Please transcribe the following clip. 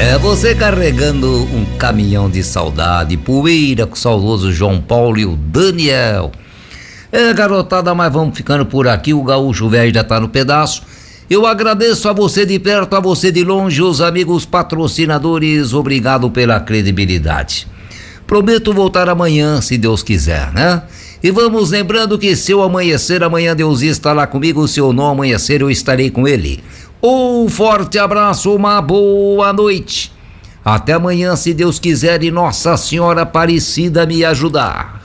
Você carregando um caminhão de saudade, poeira com o saudoso João Paulo e o Daniel. Garotada, mas vamos ficando por aqui, o gaúcho velho já tá no pedaço. Eu agradeço a você de perto, a você de longe, os amigos patrocinadores, obrigado pela credibilidade. Prometo voltar amanhã, se Deus quiser, né? E vamos lembrando que se eu amanhecer, amanhã Deus estará comigo, se eu não amanhecer, eu estarei com ele. Um forte abraço, uma boa noite. Até amanhã, se Deus quiser e Nossa Senhora Aparecida me ajudar.